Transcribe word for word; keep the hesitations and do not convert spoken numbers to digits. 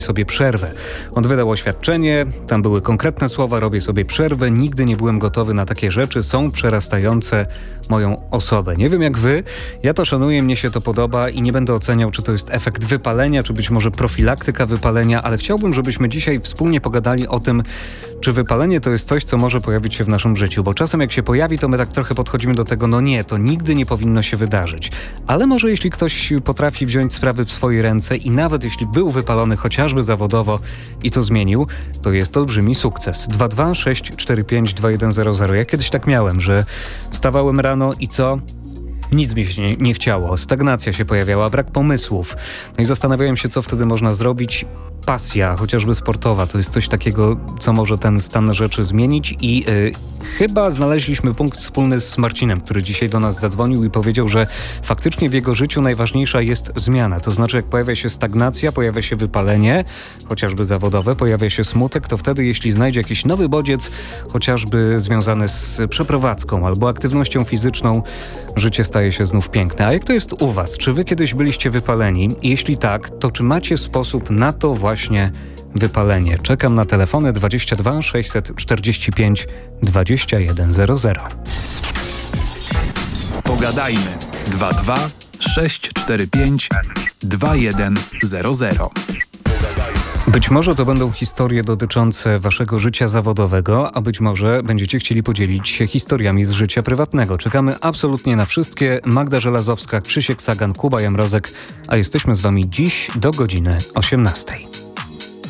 sobie przerwę. On wydał oświadczenie, tam były konkretne słowa, robię sobie przerwę, nigdy nie byłem gotowy na takie rzeczy, są przerastające moją osobę. Nie wiem jak wy, ja to szanuję, mnie się to podoba i nie będę oceniał, czy to jest efekt wypalenia, czy być może profilaktyka wypalenia, ale chciałbym, żebyśmy dzisiaj wspólnie pogadali o tym, czy wypalenie to jest coś, co może pojawić się w naszym życiu, bo czasem jak się pojawi, to my tak trochę podchodzimy do tego, no nie, to nigdy nie powinno się wydarzyć. Ale może jeśli ktoś potrafi wziąć sprawy w swoje ręce i nawet jeśli był wypalony chociażby zawodowo i to zmienił, to jest to olbrzymi sukces. dwa dwa sześć cztery pięć dwa jeden zero zero. Ja kiedyś tak miałem, że wstawałem rano i co? Nic mi się nie, nie chciało. Stagnacja się pojawiała, brak pomysłów. No i zastanawiałem się, co wtedy można zrobić. Pasja, chociażby sportowa, to jest coś takiego, co może ten stan rzeczy zmienić i yy, chyba znaleźliśmy punkt wspólny z Marcinem, który dzisiaj do nas zadzwonił i powiedział, że faktycznie w jego życiu najważniejsza jest zmiana. To znaczy, jak pojawia się stagnacja, pojawia się wypalenie, chociażby zawodowe, pojawia się smutek, to wtedy jeśli znajdzie jakiś nowy bodziec, chociażby związany z przeprowadzką albo aktywnością fizyczną, życie staje się znów piękne. A jak to jest u was? Czy wy kiedyś byliście wypaleni? I jeśli tak, to czy macie sposób na to właśnie Właśnie wypalenie. Czekam na telefony dwadzieścia dwa sześćset czterdzieści pięć dwadzieścia jeden zero zero. Pogadajmy. dwa dwa sześć cztery pięć dwa jeden zero zero. Być może to będą historie dotyczące waszego życia zawodowego, a być może będziecie chcieli podzielić się historiami z życia prywatnego. Czekamy absolutnie na wszystkie. Magda Żelazowska, Krzysiek Sagan, Kuba Jamrozek, a jesteśmy z wami dziś do godziny osiemnastej.